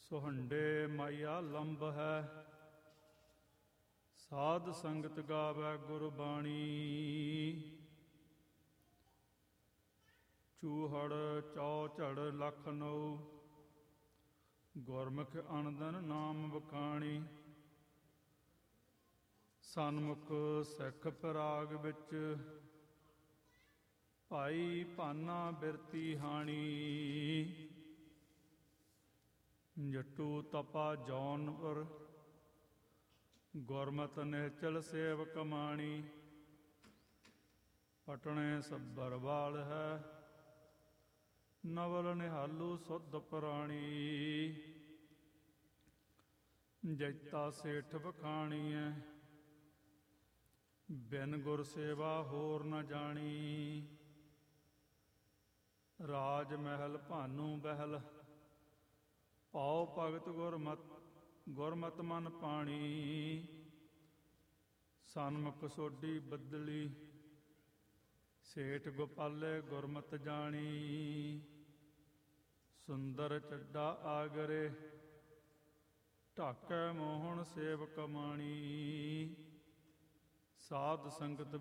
ਸੁਹੰਡੇ ਮਾਇਆ ਲੰਬ ਹੈ, ਸਾਧ ਸੰਗਤ ਗਾਵੈ ਗੁਰਬਾਣੀ। ਚੂਹੜ ਚੌਝੜ ਲੱਖ ਨਉ, ਗੁਰਮੁਖ ਅਣਦਨ ਨਾਮ ਵਖਾਣੀ। ਸਨਮੁਖ ਸਿੱਖ ਪਰਾਗ ਵਿੱਚ, ਭਾਈ ਭਾਨਾ ਬਿਰਤੀ ਹਾਣੀ। ਜਟੂ ਤਪਾ ਜੌਨਪੁਰ, ਗੁਰਮਤਿ ਨਿਹਚਲ ਸੇਵ ਕਮਾਣੀ। ਪਟਣੇ ਸੱਬਰ ਵਾਲ ਹੈ, ਨਵਲ ਨਿਹਾਲੂ ਸੁਧ ਪ੍ਰਾਣੀ। ਜੈਤਾ ਸੇਠ ਵਖਾਣੀਐ, ਬਿਨ ਗੁਰ ਸੇਵਾ ਹੋਰ ਨ ਜਾਣੀ। ਰਾਜ ਮਹਿਲ ਭਾਨੂ ਬਹਿਲ, ਪਾਉ ਭਗਤ ਗੁਰਮਤਿ ਮਨ ਪਾਣੀ। ਸਨਮੁਖ ਸੋਢੀ ਬੱਦਲੀ, ਸੇਠ ਗੋਪਾਲੇ ਗੁਰਮਤਿ ਜਾਣੀ। ਸੁੰਦਰ ਚੱਡਾ ਆਗਰੇ, ਢਾਕੈ ਮੋਹਣ ਸੇਵ ਕਮਾਣੀ। ਸਾਧ ਸੰਗਤ